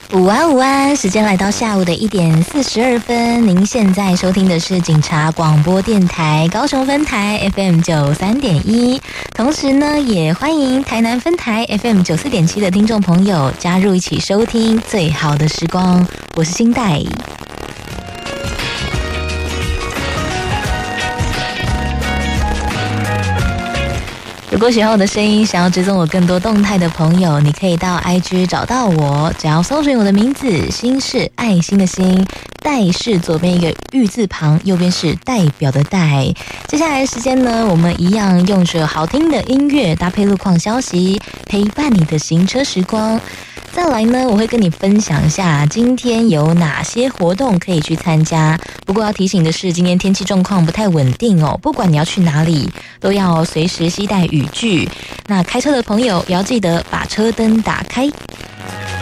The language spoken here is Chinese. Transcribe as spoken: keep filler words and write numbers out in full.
午安午安，时间来到下午的一点四十二分。您现在收听的是警察广播电台高雄分台 F M 九三点一，同时呢，也欢迎台南分台 F M 九四点七的听众朋友加入一起收听最好的时光。我是新代。如果喜欢我的声音，想要追踪我更多动态的朋友，你可以到 I G 找到我，只要搜寻我的名字，心是爱心的心，代是左边一个玉字旁，右边是代表的代。接下来的时间呢，我们一样用着好听的音乐搭配路况消息，陪伴你的行车时光。再来呢，我会跟你分享一下今天有哪些活动可以去参加。不过要提醒的是，今天天气状况不太稳定哦，不管你要去哪里，都要随时携带雨具。那开车的朋友也要记得把车灯打开。